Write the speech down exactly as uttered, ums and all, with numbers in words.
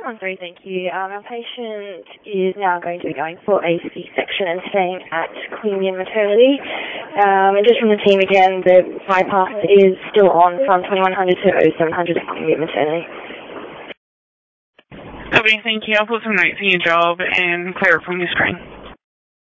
I'm sorry, thank you. Um, our patient is now going to be going for a C-section and staying at Queen Anne Maternity. Um, and just from the team again, the bypass is still on from twenty-one hundred to oh seven hundred at Queen Anne Maternity. Okay, thank you. I'll put some notes in your job and clear it from your screen.